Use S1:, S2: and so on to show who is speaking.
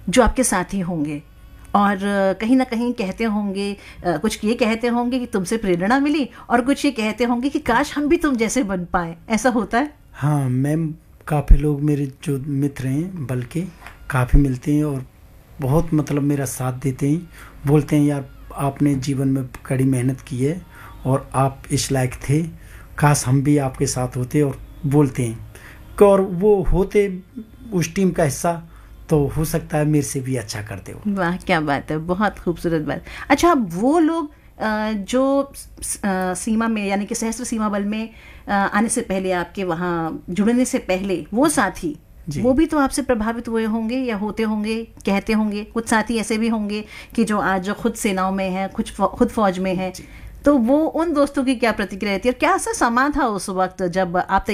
S1: जो आपके साथी होंगे और कहीं ना कहीं कहते होंगे, कुछ ये कहते होंगे कि तुमसे प्रेरणा मिली, और कुछ ये कहते होंगे कि काश हम भी तुम जैसे बन पाए, ऐसा होता है?
S2: हाँ मैम, काफ़ी लोग मेरे जो मित्र हैं बल्कि काफ़ी मिलते हैं और बहुत मतलब मेरा साथ देते हैं, बोलते हैं यार आपने जीवन में कड़ी मेहनत की है और आप इस लायक थे, काश हम भी आपके साथ होते, और बोलते हैं कि और वो होते उस टीम का हिस्सा तो हो सकता है मेरे से भी अच्छा करते हो।
S1: वाह क्या बात है, बहुत खूबसूरत बात। अच्छा, वो लोग जो सीमा में यानी कि सहस्त्र सीमा बल में आने से पहले, आपके वहाँ जुड़ने से पहले, वो साथी वो भी तो आपसे प्रभावित हुए होंगे या होते होंगे, कहते होंगे। कुछ साथी ऐसे भी होंगे कि जो आज जो खुद सेनाओं में है, खुद फौज में है, तो वो उन दोस्तों की क्या प्रतिक्रिया रहती है और क्या ऐसा समा था उस वक्त जब आप